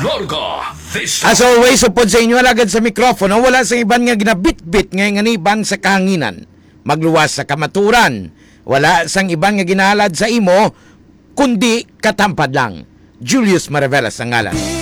Larga this As always, upod sa inyo alagad sa mikropono, wala sa iban nga ginabit-bit nga nganiban sa kahanginan. Magluwas sa kamaturan. Wala sang iban nga ginalad sa imo, kundi katampad lang. Julius Maravelas ang ngalan.